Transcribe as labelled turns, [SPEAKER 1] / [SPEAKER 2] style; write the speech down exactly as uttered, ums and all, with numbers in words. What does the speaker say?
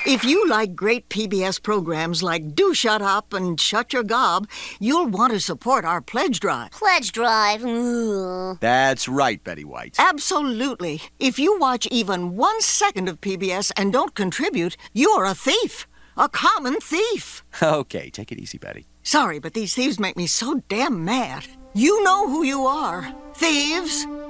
[SPEAKER 1] If you like great P B S programs like Do Shut Up and Shut Your Gob, you'll want to support our pledge drive.
[SPEAKER 2] Pledge drive? Ugh.
[SPEAKER 3] That's right, Betty White.
[SPEAKER 1] Absolutely. If you watch even one second of P B S and don't contribute, you're a thief. A common thief.
[SPEAKER 3] Okay, take it easy, Betty.
[SPEAKER 1] Sorry, but these thieves make me so damn mad. You know who you are. Thieves.